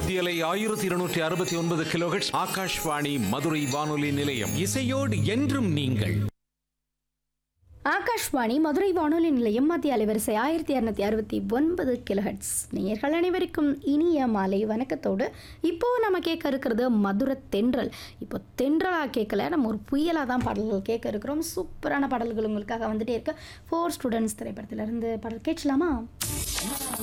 மத்தியலை 1269 கிலோஹெர்ட்ஸ் ஆகாஷ்வாணி மதுரை வானொலி நிலையம். இசையோடு என்றும் நீங்கள். ஆகாஷ்வாணி மதுரை வானொலி நிலையம் மத்திய அலைவரிசை 1269 கிலோஹெர்ட்ஸ். நேயர்கள் அனைவருக்கும் இனிய மாலை வணக்கத்தோடு இப்போது நம்ம கேட்க இருக்கிறது மதுரை தென்றல். இப்போ தென்றலாக கேட்கல, நம்ம ஒரு புயலாக தான் பாடல்கள் கேட்க இருக்கிறோம். சூப்பரான பாடல்கள் உங்களுக்காக வந்துட்டே இருக்கு. 4 ஸ்டூடெண்ட்ஸ் திரைப்படத்திலிருந்து பாடல் கேட்கலாமா?